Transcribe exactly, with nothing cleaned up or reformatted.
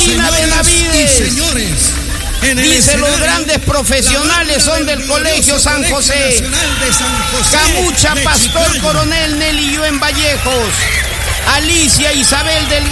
Karina Benavides. Y señores, en el dice, los escenario, grandes profesionales son del Colegio San José. de San José. Camucha de Pastor Chiclayo. Coronel Nelly Yuen Vallejos. Alicia Isabel del